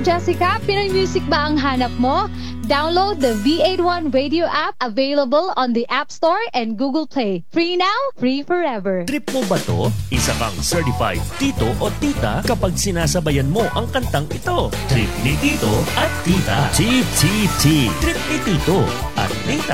Jessica, Pinoy music ba ang hanap mo? Download the V81 radio app, available on the App Store and Google Play. Free now, free forever. Trip mo ba to? Isa kang certified tito o tita kapag sinasabayan mo ang kantang ito. Trip ni tito at tita. TTT. Trip ni tito at tita.